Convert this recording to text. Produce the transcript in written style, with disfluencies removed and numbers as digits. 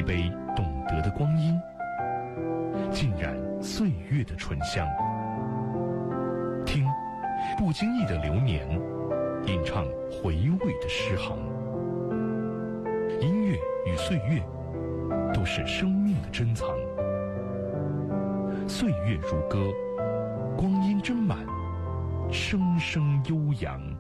杯懂得的光阴，浸染岁月的醇香。听，不经意的流年，吟唱回味的诗行。音乐与岁月，都是生命的珍藏。岁月如歌，光阴斟满，声声悠扬。